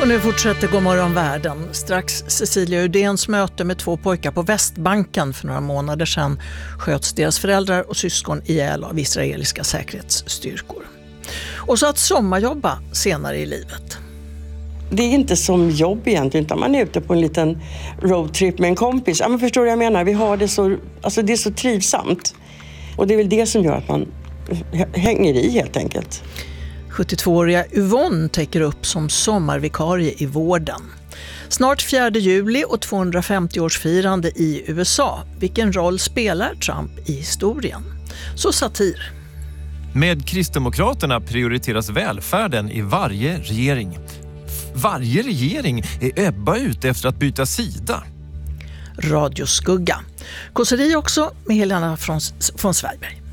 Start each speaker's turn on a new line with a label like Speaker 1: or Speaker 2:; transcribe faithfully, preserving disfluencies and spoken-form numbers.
Speaker 1: Och nu fortsätter God morgon världen. Strax Cecilia Udéns möte med två pojkar på Västbanken för några månader sedan sköts deras föräldrar och syskon ihjäl av israeliska säkerhetsstyrkor. Och så att sommarjobba senare i livet.
Speaker 2: Det är inte som jobb egentligen, utan man är ute på en liten roadtrip med en kompis. Ja, men förstår du vad jag menar? Vi har det så, alltså det är så trivsamt. Och det är väl det som gör att man hänger i helt enkelt.
Speaker 1: sjuttiotvååriga Yvonne täcker upp som sommarvikarie i vården. Snart fjärde juli och tvåhundrafemtio-årsfirande i U S A. Vilken roll spelar Trump i historien? Så satir.
Speaker 3: Med Kristdemokraterna prioriteras välfärden i varje regering. Varje regering är Ebba ute efter att byta sida.
Speaker 1: Radioskugga. Kåseri också med Helena från, från Sverigeberg.